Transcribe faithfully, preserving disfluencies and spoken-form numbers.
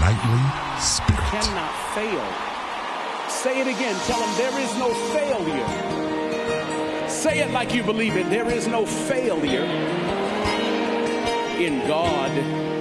Nightly Spirit. Cannot fail. Say it again. Tell them there is no failure. Say it like you believe it. There is no failure in God.